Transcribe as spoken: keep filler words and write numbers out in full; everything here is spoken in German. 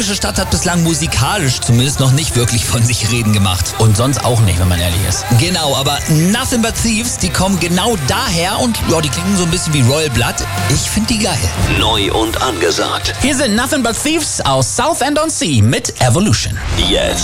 Stadt hat bislang musikalisch zumindest noch nicht wirklich von sich reden gemacht. Und sonst auch nicht, wenn man ehrlich ist. Genau, aber Nothing But Thieves, die kommen genau daher und ja, die klingen so ein bisschen wie Royal Blood. Ich finde die geil. Neu und angesagt. Hier sind Nothing But Thieves aus Southend-on-Sea mit Evolution. Jetzt